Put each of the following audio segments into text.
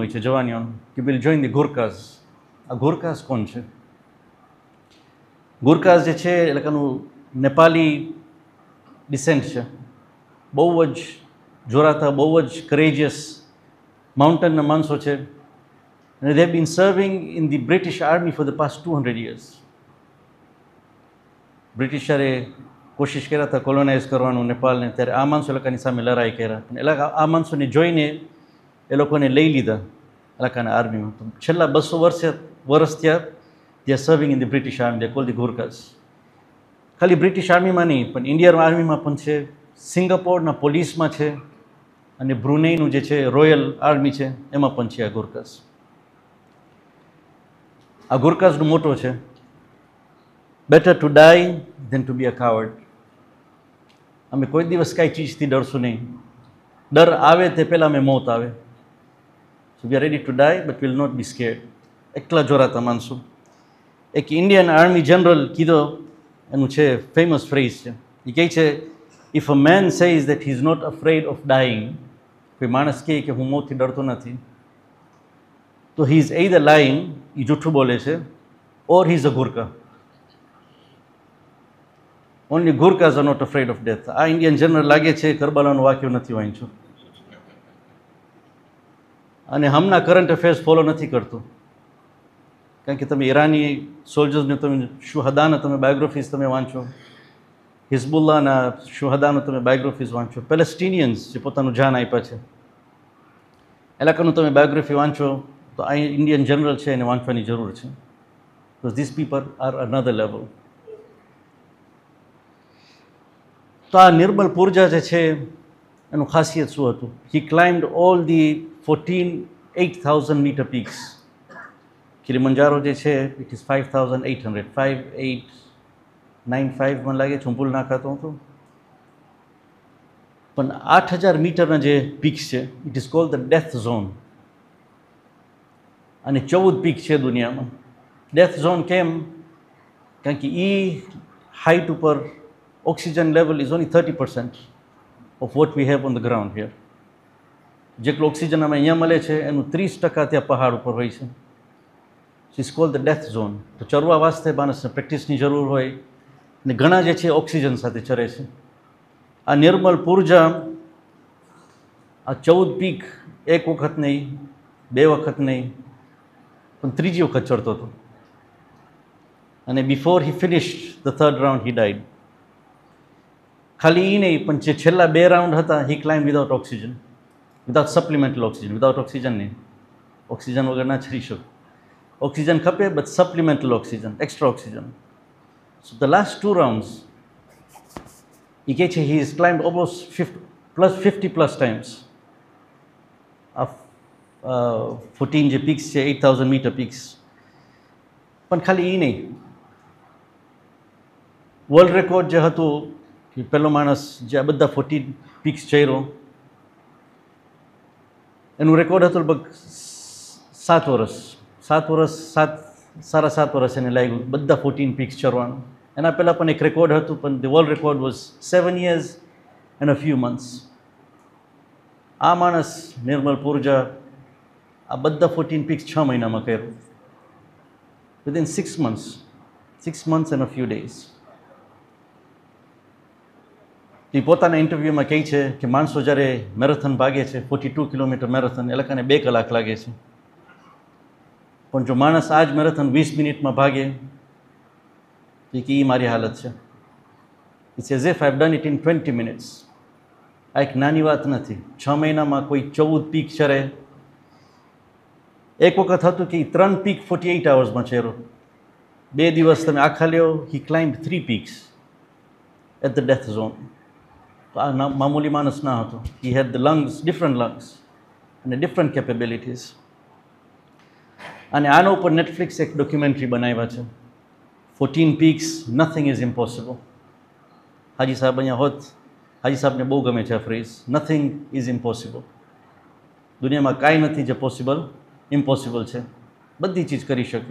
હોય છે જવાનીઓનું કે વિલ જોઈન ધી ગુરકાઝ. આ ગુરકાઝ કોણ છે? ગુરકાઝ જે છે એ લોકોનું નેપાળી ડિસેન્ટ છે. બહુ જ જોરાતા, બહુ જ કરેજિયસ માઉન્ટેનના માણસો છે. અને they have been serving in the British Army for the past 200 years. બ્રિટિશરે કોશિશ કર્યા હતા કોલોનાઇઝ કરવાનું નેપાળને, ત્યારે આ માણસો એ લોકોની સામે લડાઈ કર્યા. અને આ માણસોને જોઈને એ લોકોને લઈ લીધા એ લોકોના આર્મીમાં. તો છેલ્લા 200 વર્ષ થયા they are serving in the British Army. They are called the Gurkhas. ખાલી બ્રિટિશ આર્મીમાં નહીં, પણ ઇન્ડિયન આર્મીમાં પણ છે, સિંગાપોરના પોલીસમાં છે, અને બ્રુનેઈનું જે છે રોયલ આર્મી છે એમાં પણ છે આ ગુરકાઝ. આ ગુરકાઝનો મોટો છે, better to die than two બી અ કાવર્ડ. અમે કોઈ દિવસ કાંઈ ચીજથી ડરશું નહીં. ડર આવે તે પહેલાં અમે મોત આવે. સો we are ready to die but will not be scared. એકલા જોરાતા માનશું. એક ઇન્ડિયન આર્મી જનરલ કીધો, એનું છે ફેમસ ફ્રેઝ છે. એ કહે છે, if a main says that he is not afraid of dying, કોઈ માણસ કહે કે હું મોતથી ડરતો નથી, તો હી ઇઝ એઇધર લાઇંગ, એ જૂઠું બોલે છે, ઓર he is a ગુરકા. Only ગુરકાઝ are not afraid of death. આ ઇન્ડિયન જનરલ લાગે છે કરબલાનું વાક્ય નથી વાંચ્યું અને હમણાં કરંટ અફેર્સ ફોલો નથી કરતું. કારણ કે તમે ઈરાની સોલ્જર્સને, તમે શુહદાના તમે બાયોગ્રાફીઝ તમે વાંચો, હિઝબુલ્લાના શુહદાનો તમે બાયોગ્રાફીઝ વાંચો, પેલેસ્ટિનિયન્સ જે પોતાનું જાન આપ્યા છે એ લોકોનું તમે બાયોગ્રાફી વાંચો, તો આ ઇન્ડિયન જનરલ છે એને વાંચવાની જરૂર છે. Because this people are another level. તો આ નિર્મલ પૂર્જા જે છે એનું ખાસિયત શું હતું? હી climbed all the 8,000 metre peaks. કિલિમંજારો જે છે ઇટ ઇઝ 5,800, 5,895 મને લાગે છે, હું ભૂલ ના ખાતો હતો. પણ 8,000 મીટરના જે પીક્સ છે it is called the death zone. અને 14 પીક છે દુનિયામાં. ડેથ ઝોન કેમ? કારણ કે એ હાઇટ ઉપર oxygen level is only 30% of what we have on the ground here. જેટલું ઓક્સિજન અમે અહીંયા મળે છે એનું 30% ત્યાં પહાડ ઉપર હોય છે. Is called the death zone. તો ચરવા વાસ્તે માણસને પ્રેક્ટિસની જરૂર હોય, અને ઘણા જે છે ઓક્સિજન સાથે ચરે છે. આ નિર્મલ પૂર્જા આ 14 પીક એક વખત નહીં, 2 વખત નહીં, પણ 3જી વખત ચડતો હતો. અને before he finished the 3rd round he died. ખાલી એ નહીં, પણ જે છેલ્લા 2 રાઉન્ડ હતા હી climb without oxygen, without સપ્લિમેન્ટલ oxygen. Without oxygen નહીં, ઓક્સિજન વગર ના ચડી શકો. ઓક્સિજન ખપે, but સપ્લિમેન્ટલ oxygen, extra oxygen. So the last 2 rounds એ કહે છે he is climb almost 50+ times આ 14 જે પીક્સ છે, 8,000 મીટર પીક્સ. પણ ખાલી એ નહીં, વર્લ્ડ રેકોર્ડ જે હતું કે પહેલો માણસ જે આ બધા 14 પીક્સ ચડ્યો, એનું રેકોર્ડ હતું લગભગ 7 વર્ષ. 7.5 વર્ષ એને લાગ્યું બધા 14 પીક્સ ચડવાનું. એના પહેલાં પણ એક રેકોર્ડ હતું, પણ the world record was 7 years and a few months. આ માણસ નિર્મલ પૂર્જા આ બધા 14 પીક્સ 6 મહિનામાં કર્યું. Within 6 months, 6 months and a few days. એ પોતાના ઇન્ટરવ્યૂમાં કહે છે કે માણસો જ્યારે મેરેથોન ભાગે છે, 42 કિલોમીટર મેરેથોન, એ લોકોને 2 કલાક લાગે છે. પણ જો માણસ આ જ મેરેથોન 20 મિનિટમાં ભાગે તો કે એ મારી હાલત છે. It's as if I have done it in 20 minutes. આ એક નાની વાત નથી. 6 મહિનામાં કોઈ 14 પીક ચરે. એક વખત હતું કે 3 પીક 48 hours ચેરો. 2 દિવસ તમે આખા લ્યો. હી climb 3 peaks at the death zone. તો આ મામૂલી માણસ ના હતો. હી had the lungs, different lungs અને ડિફરન્ટ કેપેબિલિટીઝ. અને આના ઉપર નેટફ્લિક્સ એક ડોક્યુમેન્ટરી બનાવ્યા છે, 14 પીક્સ, નથિંગ ઇઝ ઇમ્પોસિબલ. હાજી સાહેબ અહીંયા હોત, હાજી સાહેબને બહુ ગમે છે આ ફ્રેઝ, નથિંગ ઇઝ ઇમ્પોસિબલ. દુનિયામાં કાંઈ નથી જે ઇમ્પોસિબલ છે. બધી ચીજ કરી શકે.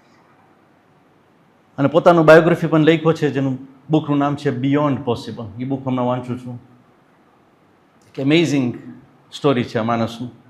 અને પોતાનું બાયોગ્રાફી પણ લખ્યો છે, જેનું બુકનું નામ છે બિયોન્ડ પોસિબલ. એ બુક હમણાં વાંચું છું. એક અમેઝિંગ સ્ટોરી છે આ માણસનું.